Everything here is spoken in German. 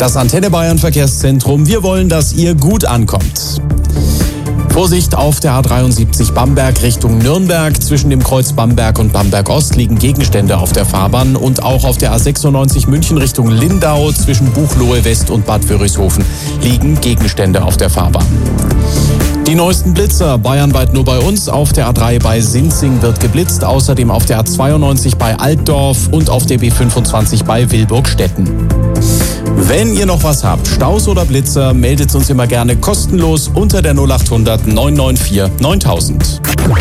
Das Antenne Bayern Verkehrszentrum. Wir wollen, dass ihr gut ankommt. Vorsicht auf der A73 Bamberg Richtung Nürnberg. Zwischen dem Kreuz Bamberg und Bamberg Ost liegen Gegenstände auf der Fahrbahn. Und auch auf der A96 München Richtung Lindau zwischen Buchloe West und Bad Wörishofen liegen Gegenstände auf der Fahrbahn. Die neuesten Blitzer bayernweit nur bei uns. Auf der A3 bei Sinzing wird geblitzt. Außerdem auf der A92 bei Altdorf und auf der B25 bei Wilburgstetten. Wenn ihr noch was habt, Staus oder Blitzer, meldet uns immer gerne kostenlos unter der 0800 994 9000.